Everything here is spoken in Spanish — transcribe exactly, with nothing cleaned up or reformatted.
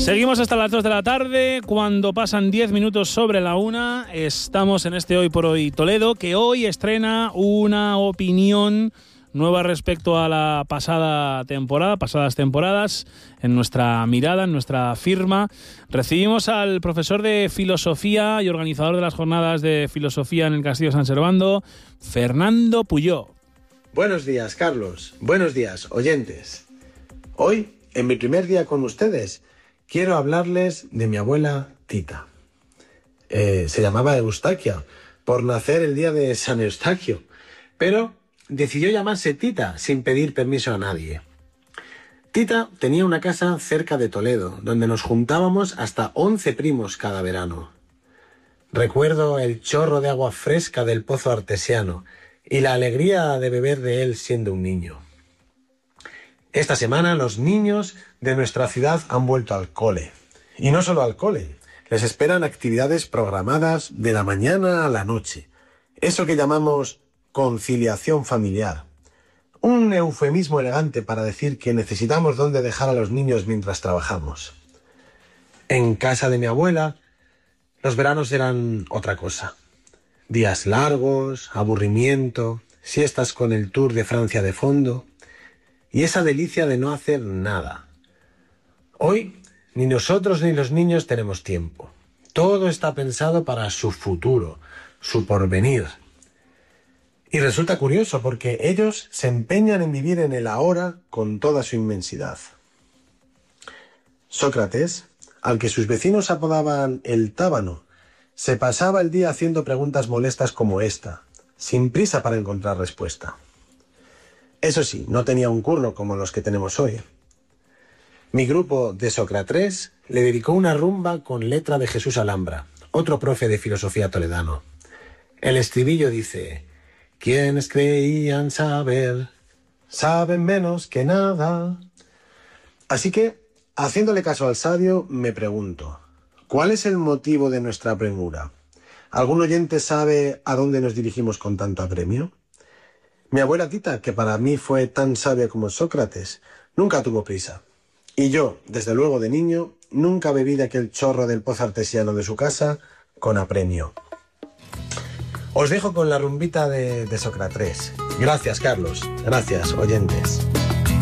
Seguimos hasta las dos de la tarde, cuando pasan diez minutos sobre la una. Estamos en este Hoy por Hoy Toledo, que hoy estrena una opinión nueva respecto a la pasada temporada, pasadas temporadas, en nuestra mirada, en nuestra firma. Recibimos al profesor de filosofía y organizador de las jornadas de filosofía en el Castillo San Servando, Fernando Puyó. Buenos días, Carlos. Buenos días, oyentes. Hoy, en mi primer día con ustedes, quiero hablarles de mi abuela Tita. Eh, se llamaba Eustaquia, por nacer el día de San Eustaquio, pero decidió llamarse Tita sin pedir permiso a nadie. Tita tenía una casa cerca de Toledo, donde nos juntábamos hasta once primos cada verano. Recuerdo el chorro de agua fresca del pozo artesiano y la alegría de beber de él siendo un niño. Esta semana los niños de nuestra ciudad han vuelto al cole. Y no solo al cole, les esperan actividades programadas de la mañana a la noche. Eso que llamamos conciliación familiar. Un eufemismo elegante para decir que necesitamos dónde dejar a los niños mientras trabajamos. En casa de mi abuela, los veranos eran otra cosa. Días largos, aburrimiento, siestas con el Tour de Francia de fondo y esa delicia de no hacer nada. Hoy, ni nosotros ni los niños tenemos tiempo. Todo está pensado para su futuro, su porvenir. Y resulta curioso porque ellos se empeñan en vivir en el ahora con toda su inmensidad. Sócrates, al que sus vecinos apodaban el tábano, se pasaba el día haciendo preguntas molestas como esta, sin prisa para encontrar respuesta. Eso sí, no tenía un curro como los que tenemos hoy. Mi grupo de Sócrates le dedicó una rumba con letra de Jesús Alhambra, otro profe de filosofía toledano. El estribillo dice: quienes creían saber, saben menos que nada. Así que, haciéndole caso al sabio, me pregunto, ¿cuál es el motivo de nuestra premura? ¿Algún oyente sabe a dónde nos dirigimos con tanto apremio? Mi abuela Tita, que para mí fue tan sabia como Sócrates, nunca tuvo prisa. Y yo, desde luego de niño, nunca bebí de aquel chorro del pozo artesiano de su casa con apremio. Os dejo con la rumbita de, de Sócrates. Gracias, Carlos. Gracias, oyentes.